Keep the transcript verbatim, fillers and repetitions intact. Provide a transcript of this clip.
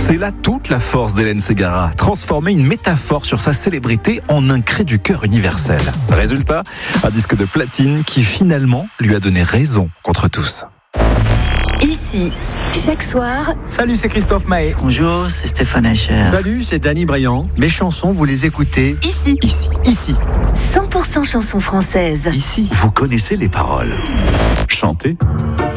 C'est là toute la force d'Hélène Ségara, transformer une métaphore sur sa célébrité en un cri du cœur universel. Résultat, un disque de platine qui finalement lui a donné raison contre tous. Ici, chaque soir. Salut, c'est Christophe Maé. Bonjour, c'est Stéphane Echer. Salut, c'est Danny Briand. Mes chansons, vous les écoutez Ici. Ici. Ici. cent pour cent chansons françaises. Ici. Vous connaissez les paroles. Chantez.